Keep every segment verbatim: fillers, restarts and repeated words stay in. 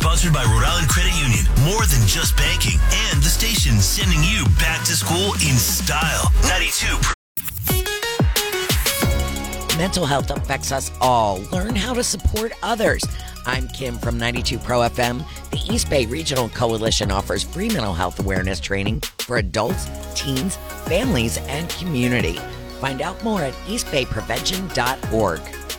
Sponsored by Rhode Island Credit Union. More than just banking. And the station sending you back to school in style. ninety-two. Mental health affects us all. Learn how to support others. I'm Kim from ninety-two Pro F M. The East Bay Regional Coalition offers free mental health awareness training for adults, teens, families, and community. Find out more at east bay prevention dot org.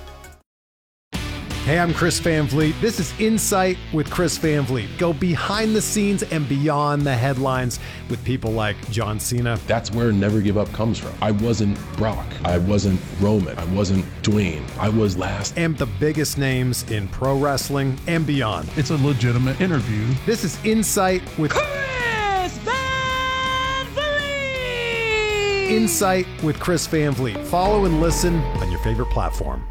Hey, I'm Chris Van Vliet. This is Insight with Chris Van Vliet. Go behind the scenes and beyond the headlines with people like John Cena. That's where Never Give Up comes from. I wasn't Brock. I wasn't Roman. I wasn't Dwayne. I was last. And the biggest names in pro wrestling and beyond. It's a legitimate interview. This is Insight with Chris Van Vliet. Insight with Chris Van Vliet. Follow and listen on your favorite platform.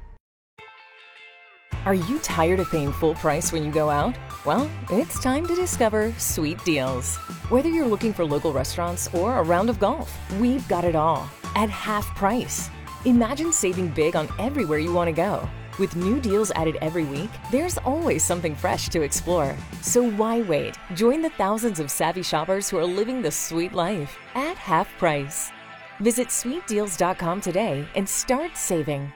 Are you tired of paying full price when you go out? Well, it's time to discover Sweet Deals. Whether you're looking for local restaurants or a round of golf, we've got it all at half price. Imagine saving big on everywhere you want to go. With new deals added every week, there's always something fresh to explore. So why wait? Join the thousands of savvy shoppers who are living the sweet life at half price. Visit sweet deals dot com today and start saving.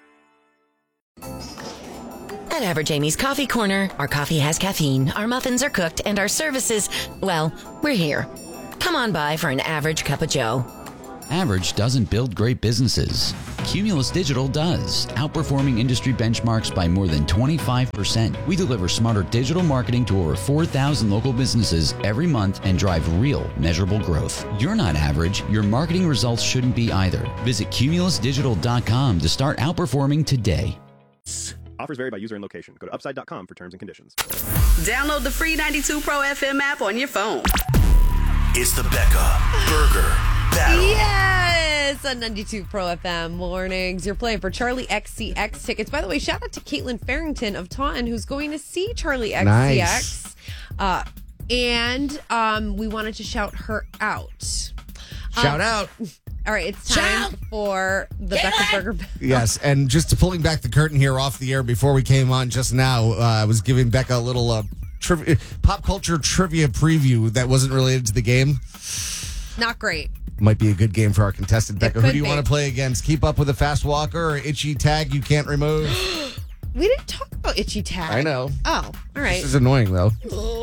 At Average Amy's Coffee Corner, our coffee has caffeine, our muffins are cooked, and our services, well, we're here. Come on by for an average cup of joe. Average doesn't build great businesses. Cumulus Digital does, outperforming industry benchmarks by more than twenty-five percent. We deliver smarter digital marketing to over four thousand local businesses every month and drive real, measurable growth. You're not average. Your marketing results shouldn't be either. Visit cumulus digital dot com to start outperforming today. Offers vary by user and location. Go to upside dot com for terms and conditions. Download the free ninety-two Pro F M app on your phone. It's the Becca Burger Battle. Yes, on ninety-two Pro F M mornings. You're playing for Charlie X C X tickets. By the way, shout out to Caitlin Farrington of Taunton, who's going to see Charlie X C X. Nice. Uh, and um, we wanted to shout her out. Shout um, out. All right, it's time Shout. for the Get Becca it. Burger Battle. Yes, and just to pulling back the curtain here off the air before we came on just now, uh, I was giving Becca a little uh, trivia, pop culture trivia preview that wasn't related to the game. Not great. Might be a good game for our contestant, Becca. Who do you be. want to play against? Keep Up with a Fast Walker or Itchy Tag You Can't Remove? We didn't talk about Itchy Tag. I know. Oh, all right. This is annoying, though.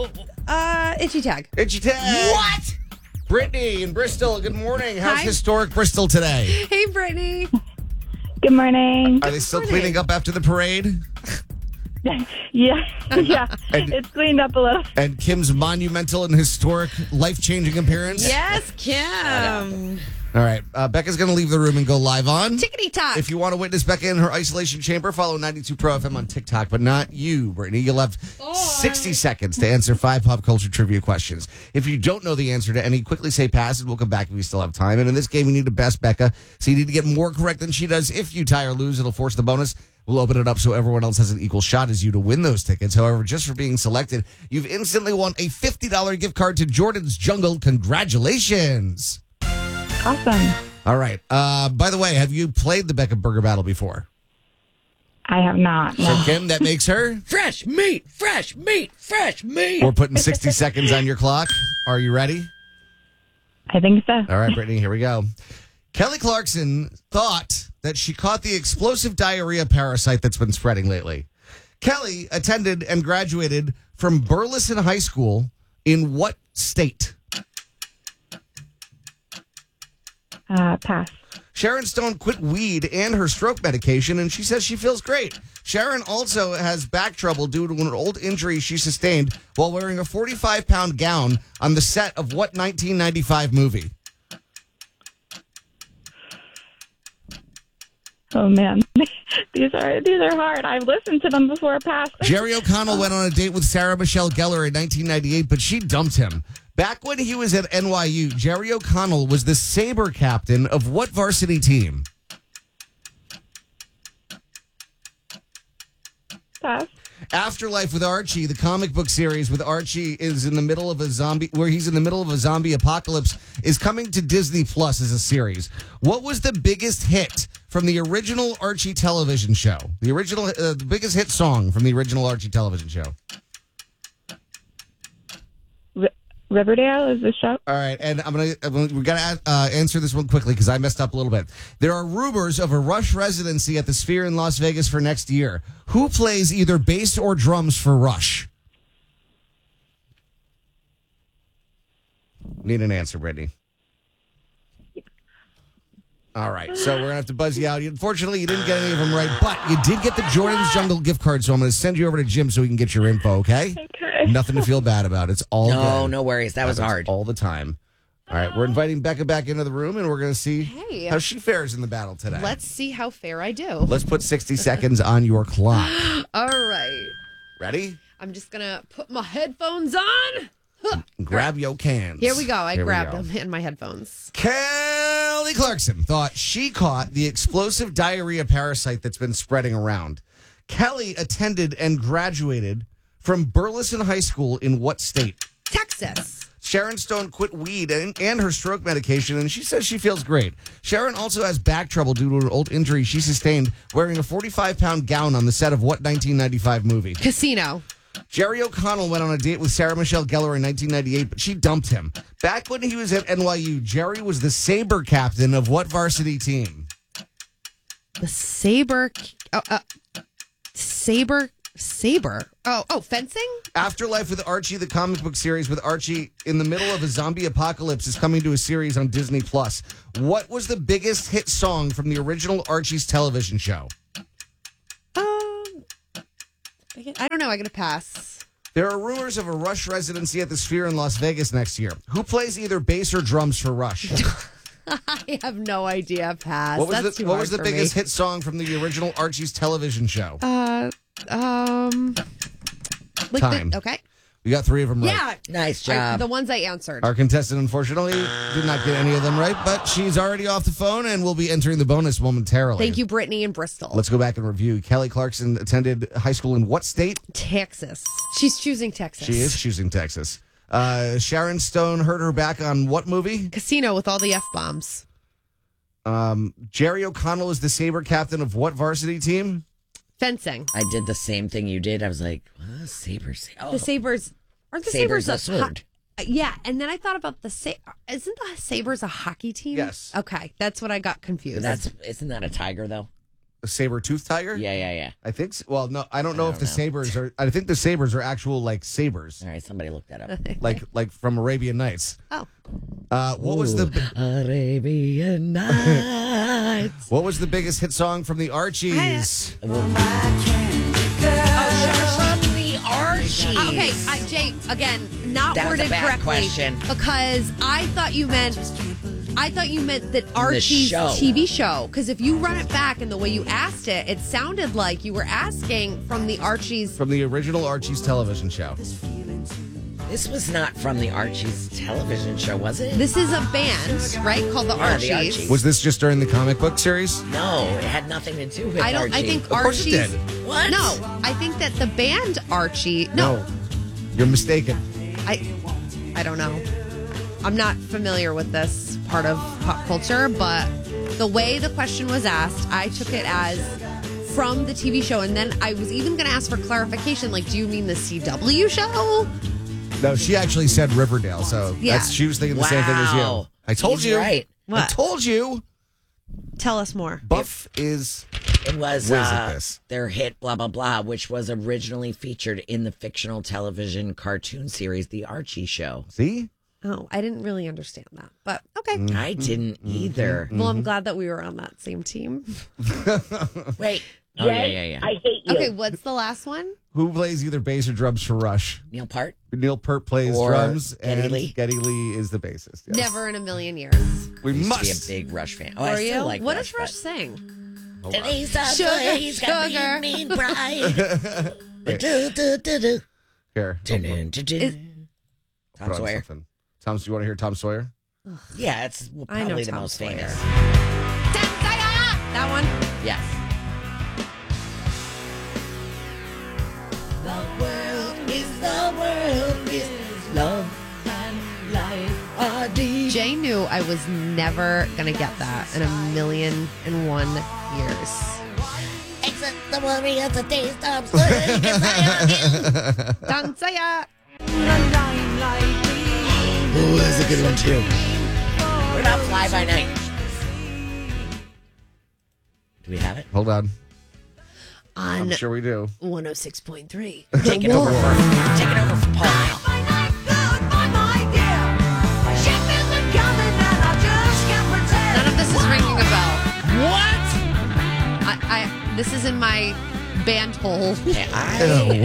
Uh, Itchy Tag. Itchy Tag. What? Brittany in Bristol, good morning. How's Hi. historic Bristol today? Hey, Brittany. Good morning. Are they still cleaning up after the parade? Yeah, yeah. And- It's cleaned up a little. And Kim's monumental and historic, life-changing appearance? Yes, Kim. All right. Uh, Becca's going to leave the room and go live on. Tickety tock. If you want to witness Becca in her isolation chamber, follow ninety-two Pro F M on TikTok, but not you, Brittany. You'll have sixty seconds to answer five pop culture trivia questions. If you don't know the answer to any, quickly say pass, and we'll come back if we still have time. And in this game, you need to best Becca, so you need to get more correct than she does. If you tie or lose, it'll force the bonus. We'll open it up so everyone else has an equal shot as you to win those tickets. However, just for being selected, you've instantly won a fifty dollars gift card to Jordan's Jungle. Congratulations. Awesome. All right. Uh, by the way, have you played the Becca Burger Battle before? I have not. So, Kim, that makes her? Fresh meat, fresh meat, fresh meat. We're putting sixty seconds on your clock. Are you ready? I think so. All right, Brittany, here we go. Kelly Clarkson thought that she caught the explosive diarrhea parasite that's been spreading lately. Kelly attended and graduated from Burleson High School in what state? Uh, pass. Sharon Stone quit weed and her stroke medication, and she says she feels great. Sharon also has back trouble due to an old injury she sustained while wearing a forty-five pound gown on the set of what nineteen ninety-five movie? Oh man, these are these are hard. I've listened to them before. Pass. Jerry O'Connell went on a date with Sarah Michelle Gellar in nineteen ninety-eight, but she dumped him. Back when he was at N Y U, Jerry O'Connell was the Sabre captain of what varsity team? Pass. Afterlife with Archie, the comic book series with Archie is in the middle of a zombie, where he's in the middle of a zombie apocalypse, is coming to Disney Plus as a series. What was the biggest hit from the original Archie television show? The original, uh, the biggest hit song from the original Archie television show? Riverdale is the show. All right, and I'm gonna, I'm gonna we gotta uh, answer this one quickly because I messed up a little bit. There are rumors of a Rush residency at the Sphere in Las Vegas for next year. Who plays either bass or drums for Rush? Need an answer, Brittany. All right, so we're going to have to buzz you out. Unfortunately, you didn't get any of them right, but you did get the Jordan's Jungle gift card, so I'm going to send you over to Jim so we can get your info, okay? Okay. Nothing to feel bad about. It's all No, good. no worries. That was Happens hard. all the time. All right, we're inviting Becca back into the room, and we're going to see Hey. how she fares in the battle today. Let's see how fair I do. Let's put sixty seconds on your clock. All right. Ready? I'm just going to put my headphones on. Huh. Grab your cans. Here we go. I Here we grabbed go. them in my headphones. Kelly Clarkson thought she caught the explosive diarrhea parasite that's been spreading around. Kelly attended and graduated from Burleson High School in what state? Texas. Sharon Stone quit weed and, and her stroke medication, and she says she feels great. Sharon also has back trouble due to an old injury she sustained wearing a forty-five pound gown on the set of what nineteen ninety-five movie? Casino. Jerry O'Connell went on a date with Sarah Michelle Gellar in nineteen ninety-eight, but she dumped him. Back when he was at N Y U, Jerry was the Sabre captain of what varsity team? The Sabre. Oh, uh, Sabre. Sabre. Oh, oh, fencing? Afterlife with Archie, the comic book series with Archie in the middle of a zombie apocalypse, is coming to a series on Disney Plus. What was the biggest hit song from the original Archie's television show? Um, I don't know. I got to pass. There are rumors of a Rush residency at the Sphere in Las Vegas next year. Who plays either bass or drums for Rush? I have no idea. Pass. What was That's the, too what hard was the for biggest me. hit song from the original Archie's television show? Uh, um, like Time. The, okay. We got three of them right. Yeah. Nice I, job. the ones I answered. Our contestant, unfortunately, did not get any of them right, but she's already off the phone and will be entering the bonus momentarily. Thank you, Brittany in Bristol. Let's go back and review. Kelly Clarkson attended high school in what state? Texas. She's choosing Texas. She is choosing Texas. Uh, Sharon Stone hurt her back on what movie? Casino with all the F-bombs. Um, Jerry O'Connell is the Sabre captain of what varsity team? Fencing. I did the same thing you did. I was like, what? Sabres. Oh. The Sabres. Aren't the Sabres Sabres a ho- sword. Yeah, and then I thought about the Sa- Isn't the Sabres a hockey team? Yes. Okay, that's what I got confused. That's isn't that a tiger though? A saber-toothed tiger? Yeah, yeah, yeah. I think so. Well, no, I don't know I if don't the know. sabers are. I think the sabers are actual like sabers, All right, somebody look that up. like like from Arabian Nights. Oh. Uh, what was the Arabian Nights? What was the biggest hit song from the Archies? From the Archies. Uh, okay, I, Jay, again, not That was a worded bad correctly question. because I thought you meant I thought you meant that Archie's show. T V show. Because if you run it back and the way you asked it, it sounded like you were asking from the Archie's. From the original Archie's television show. This was not from the Archies television show, was it? This is a band, right? Called the Yeah, Archies. the Archies. Was this just during the comic book series? No, it had nothing to do with I don't. Archie. I think Of course it Archie's. did. What? No, I think that the band Archie. No, You're mistaken. I. I don't know. I'm not familiar with this part of pop culture, but the way the question was asked, I took it as from the T V show, and then I was even going to ask for clarification. Like, do you mean the C W show? No, she actually said Riverdale, so Yeah. that's, she was thinking the same thing as you. Wow. I told He's you. right. I What? told you. Tell us more. Buff is It was Whiz at uh, this. their hit blah blah blah, which was originally featured in the fictional television cartoon series The Archie Show. see. Oh, I didn't really understand that, but okay. I didn't either. Well, I'm glad that we were on that same team. Wait. Oh yeah, yeah, yeah. I hate you. Okay, what's the last one? Who plays either bass or drums for Rush? Neil Peart. Neil Peart plays Or drums, Geddy and Lee. Geddy Lee is the bassist. yes. Never in a million years. We I used must. to be a big Rush fan. Oh, Were I still you? like What Rush. does Rush but- sing? Hold on. Today's a Sugar, place got sugar. me mean bride. Do, do, do, do. Here. Dun, dun, dun, dun. Is- I'll Tom put on Sawyer. something. Tom, do you want to hear Tom Sawyer? Yeah, it's I know probably the Tom most Sawyer. famous. That one? Yes. The world is the world is love and life are deep. Jay knew I was never going to get that in a million and one years. Except the worry of the day stops. Because I am you. Dansaya! Oh, that's a good one, too. What about Fly By Night? Do we have it? Hold on. On I'm sure we do. one oh six point three. Take it over for, take it over for Paul now. None of this is ringing a bell. What? I, I this is in my band hole. I,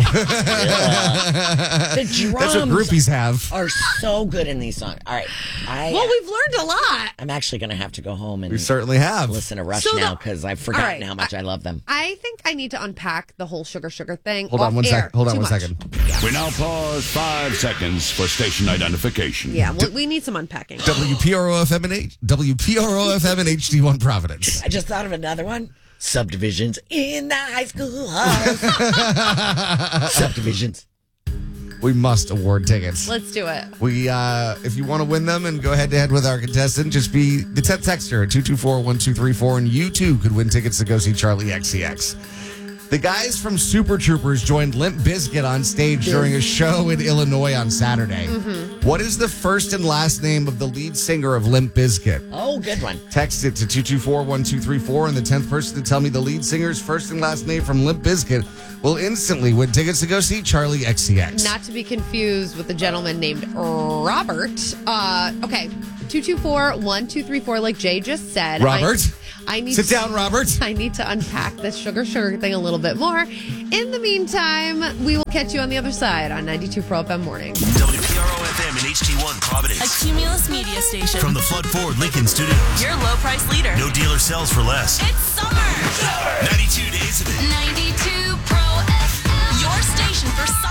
the drums That's what groupies have. are so good in these songs. All right. I, Well, we've learned a lot. I'm actually going to have to go home and We certainly have. listen to Rush So the- now because I've forgotten All right, how much I, love them. I think I need to unpack the whole sugar sugar thing. Hold on off one air. second. Hold on Too one much. second. We now pause five seconds for station identification. Yeah, well, we need some unpacking. W P R O F M and H W P R O F M and H D one Providence. I just thought of another one. Subdivisions in the high school halls. Subdivisions. We must award tickets. Let's do it. We, uh, if you want to win them and go head to head with our contestant, just be the tenth texter at two two four, one two three four, and you too could win tickets to go see Charlie X C X. The guys from Super Troopers joined Limp Bizkit on stage during a show in Illinois on Saturday. Mm-hmm. What is the first and last name of the lead singer of Limp Bizkit? Oh, good one. Text it to two two four, one two three four, and the tenth person to tell me the lead singer's first and last name from Limp Bizkit will instantly win tickets to go see Charlie X C X. Not to be confused with a gentleman named Robert. Uh, okay, two two four, one two three four, like Jay just said. Robert? I, I need Sit to, down, Robert. I need to unpack this sugar sugar thing a little bit more. In the meantime, we will catch you on the other side on ninety-two Pro F M Morning. W P R O F M and H D one Providence. A Cumulus Media Station. From the Flood Ford Lincoln Studios. Your low price leader. No dealer sells for less. It's summer. ninety-two days of it. ninety-two Pro F M. Your station for summer.